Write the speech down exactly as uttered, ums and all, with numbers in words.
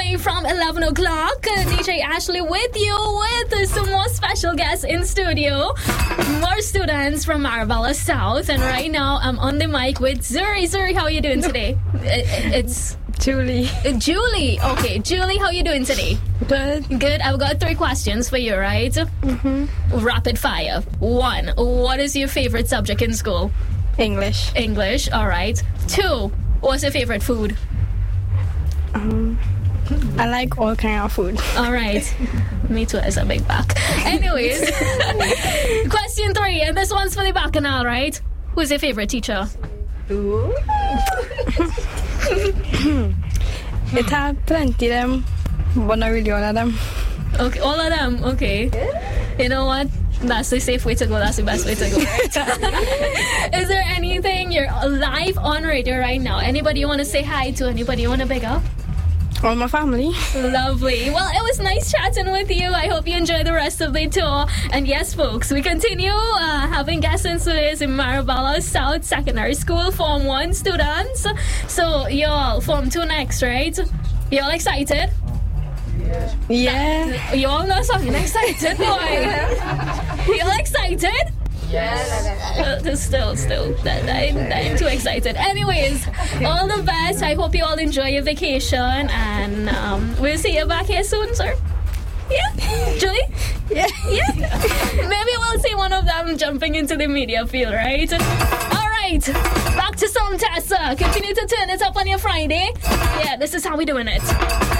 way from eleven o'clock. Uh, D J Ashley with you with uh, some more special guests in studio. More students from Marabella South. And right now I'm on the mic with Zuri. Zuri, how are you doing today? It, it's... Julie. Uh, Julie. Okay, Julie, how are you doing today? Good. Good. I've got three questions for you, right? Mm-hmm. Rapid fire. One, what is your favorite subject in school? English. English, all right. Two, what's your favorite food? Um, I like all kind of food. All right. Me too, as a big back. Anyways, question three, and this one's for the bacchanal, right? Who's your favorite teacher? Ooh. It had plenty of them, but not really all of them. Okay, all of them. Okay. You know what? That's the safe way to go. That's the best way to go, right? Is there anything you're live on radio right now? Anybody you want to say hi to? Anybody you want to big up? All my family. Lovely. Well, it was nice chatting with you. I hope you enjoy the rest of the tour. And yes, folks, we continue uh, having guests in studios in Marabella South Secondary School, Form one students. So, y'all, Form two next, right? Y'all excited? Yeah. You all know something excited, boy. You all excited? Yes. Uh, still, still, I'm, I'm too excited. Anyways, all the best. I hope you all enjoy your vacation, and um, we'll see you back here soon, sir. Yeah, Julie? Yeah. Yeah. Maybe we'll see one of them jumping into the media field, right? All right, back to some Tessa. Continue to turn it up on your Friday. Yeah, this is how we're doing it.